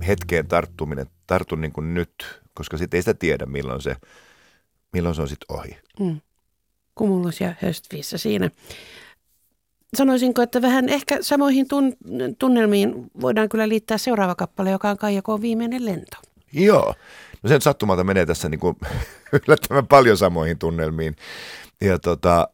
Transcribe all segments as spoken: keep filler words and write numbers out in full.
hetkeen tarttuminen, tartun niin kuin nyt, koska sitten ei sitä tiedä, milloin se, milloin se on sitten ohi. Mm. Cumulus ja Höstvissä siinä. Sanoisinko, että vähän ehkä samoihin tun- tunnelmiin voidaan kyllä liittää seuraava kappale, joka on Kaija K:n Viimeinen lento. Joo. No sen sattumalta menee tässä niin kuin yllättävän paljon samoihin tunnelmiin. Ja tota,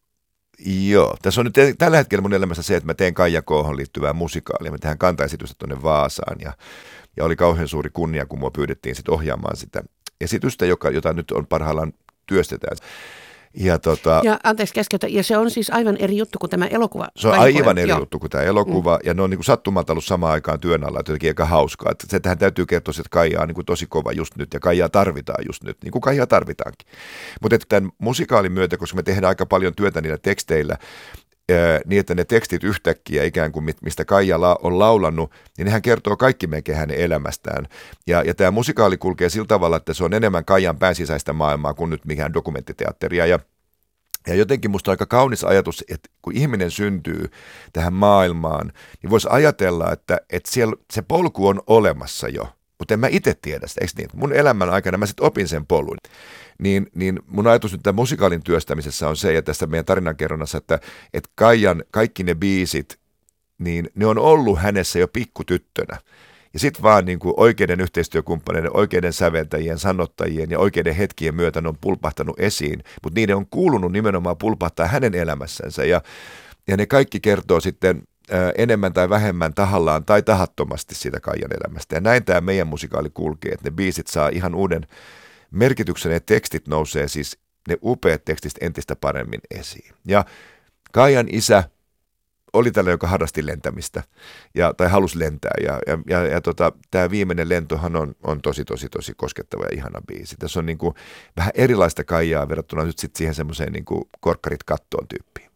joo. Tässä on nyt tällä hetkellä mun elämässä se, että mä teen Kaija K:hon liittyvää musikaalia. Me tehdään kantaesitystä tuonne Vaasaan ja, ja oli kauhean suuri kunnia, kun mua pyydettiin sit ohjaamaan sitä esitystä, joka, jota nyt on parhaillaan työstetään. Ja, tota, ja anteeksi keskeytä, ja se on siis aivan eri juttu kuin tämä elokuva. Se on Kaija aivan K. eri Joo. juttu kuin tämä elokuva, mm. ja ne on niin kuin sattumalta ollut samaan aikaan työn alla, että jotenkin aika hauskaa. Että se tähän täytyy kertoa, että Kaija on niin kuin tosi kova just nyt, ja Kaijaa tarvitaan just nyt, niin kuin Kaijaa tarvitaankin. Mutta tämän musikaalin myötä, koska me tehdään aika paljon työtä niillä teksteillä, ää, niin että ne tekstit yhtäkkiä ikään kuin mistä Kaija la- on laulannut, niin nehän kertoo kaikki melkein hänen elämästään. Ja, ja tämä musikaali kulkee sillä tavalla, että se on enemmän Kaijan pääsisäistä maailmaa kuin nyt mikään dokumenttiteatteria, ja Ja jotenkin musta on aika kaunis ajatus, että kun ihminen syntyy tähän maailmaan, niin voisi ajatella, että, että siellä se polku on olemassa jo, mutta en mä itse tiedä sitä, eikö niin? Mun elämän aikana mä sitten opin sen polun. Niin, niin mun ajatus nyt tämän musikaalin työstämisessä on se, ja tässä meidän tarinankerronnassa, että, että Kaijan kaikki ne biisit, niin ne on ollut hänessä jo pikkutyttönä. Ja sitten vaan niin kuin oikeiden yhteistyökumppaneiden, oikeiden säveltäjien, sanottajien ja oikeiden hetkien myötä ne on pulpahtanut esiin, mutta niiden on kuulunut nimenomaan pulpahtaa hänen elämässänsä. Ja, ja ne kaikki kertoo sitten ää, enemmän tai vähemmän tahallaan tai tahattomasti siitä Kaijan elämästä. Ja näin tämä meidän musikaali kulkee, että ne biisit saa ihan uuden merkityksen, ja tekstit nousee siis, ne upeat tekstit entistä paremmin esiin. Ja Kaijan isä oli tällä, joka harrasti lentämistä ja, tai halusi lentää. Ja, ja, ja, ja tota, tämä viimeinen lentohan on, on tosi, tosi, tosi koskettava ja ihana biisi. Tässä on niin kuin vähän erilaista Kaijaa verrattuna nyt sit siihen semmoiseen niin kuin korkkarit kattoon -tyyppiin.